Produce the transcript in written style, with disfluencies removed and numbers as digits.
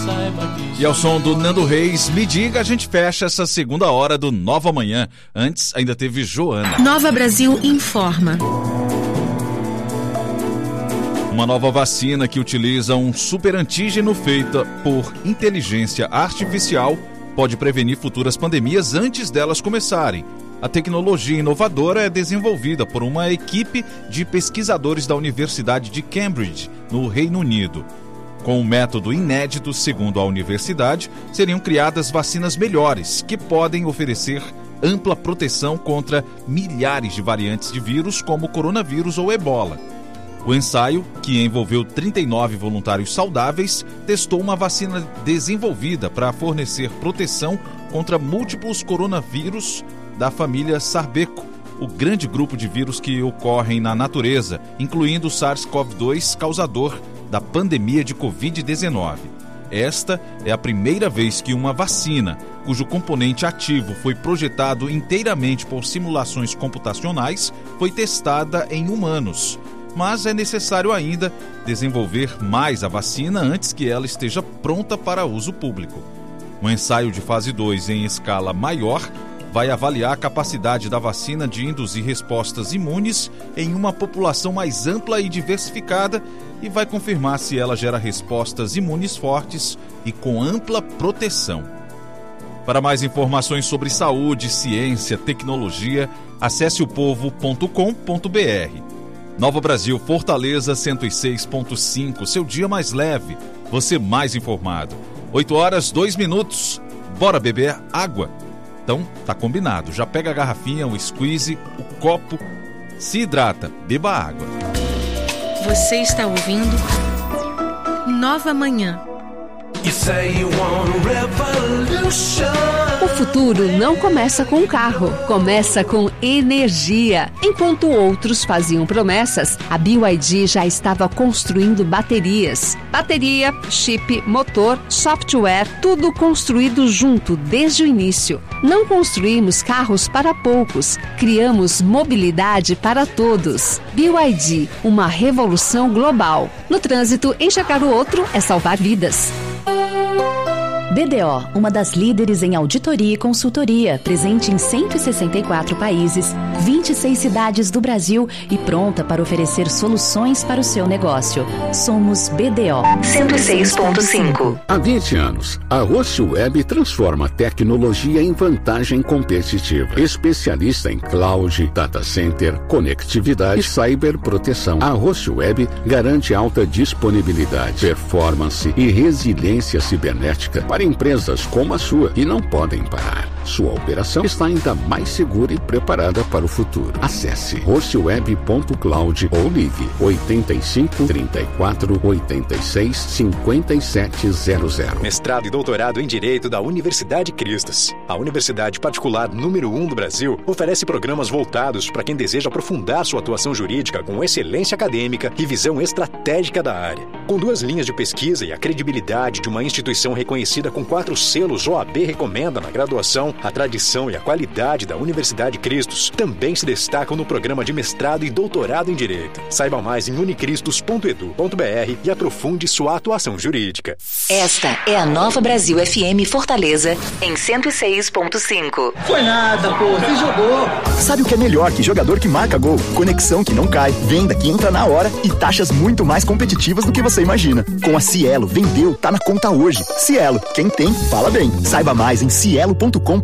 E ao som do Nando Reis, Me Diga, a gente fecha essa segunda hora do Nova Manhã. Antes, ainda teve Joana. Nova Brasil informa. Uma nova vacina que utiliza um superantígeno feita por inteligência artificial pode prevenir futuras pandemias antes delas começarem. A tecnologia inovadora é desenvolvida por uma equipe de pesquisadores da Universidade de Cambridge, no Reino Unido. Com um método inédito, segundo a universidade, seriam criadas vacinas melhores, que podem oferecer ampla proteção contra milhares de variantes de vírus, como coronavírus ou ebola. O ensaio, que envolveu 39 voluntários saudáveis, testou uma vacina desenvolvida para fornecer proteção contra múltiplos coronavírus da família Sarbeco, o grande grupo de vírus que ocorrem na natureza, incluindo o SARS-CoV-2, causador da pandemia de Covid-19. Esta é a primeira vez que uma vacina, cujo componente ativo foi projetado inteiramente por simulações computacionais, foi testada em humanos. Mas é necessário ainda desenvolver mais a vacina antes que ela esteja pronta para uso público. Um ensaio de fase 2 em escala maior vai avaliar a capacidade da vacina de induzir respostas imunes em uma população mais ampla e diversificada e vai confirmar se ela gera respostas imunes fortes e com ampla proteção. Para mais informações sobre saúde, ciência, tecnologia, acesse opovo.com.br. Nova Brasil, Fortaleza 106.5, seu dia mais leve, você mais informado. 8h02. Bora beber água? Então, tá combinado. Já pega a garrafinha, o squeeze, o copo, se hidrata, beba água. Você está ouvindo Nova Manhã. O futuro não começa com um carro, começa com energia. Enquanto outros faziam promessas, a BYD já estava construindo baterias. Bateria, chip, motor, software, tudo construído junto desde o início. Não construímos carros para poucos, criamos mobilidade para todos. BYD, uma revolução global. No trânsito, enxergar o outro é salvar vidas. BDO, uma das líderes em auditoria e consultoria, presente em 164 países, 26 cidades do Brasil e pronta para oferecer soluções para o seu negócio. Somos BDO 106.5. Há 20 anos, a Rocio Web transforma a tecnologia em vantagem competitiva. Especialista em cloud, data center, conectividade e cyberproteção. A Rocio Web garante alta disponibilidade, performance e resiliência cibernética para empresas como a sua, que não podem parar. Sua operação está ainda mais segura e preparada para o futuro. Acesse rocioweb.cloud ou ligue 85 34 86 5700. Mestrado e doutorado em Direito da Universidade Cristos. A universidade particular número 1 do Brasil oferece programas voltados para quem deseja aprofundar sua atuação jurídica com excelência acadêmica e visão estratégica da área. Com 2 linhas de pesquisa e a credibilidade de uma instituição reconhecida com 4 selos OAB recomenda na graduação, a tradição e a qualidade da Universidade Cristos também se destacam no programa de mestrado e doutorado em Direito. Saiba mais em unicristos.edu.br e aprofunde sua atuação jurídica. Esta é a Nova Brasil FM Fortaleza, em 106.5. Foi nada, pô, você jogou. Sabe o que é melhor que jogador que marca gol? Conexão que não cai, venda que entra na hora e taxas muito mais competitivas do que você imagina. Com a Cielo, vendeu, tá na conta hoje. Cielo, quem tem, fala bem. Saiba mais em cielo.com.br.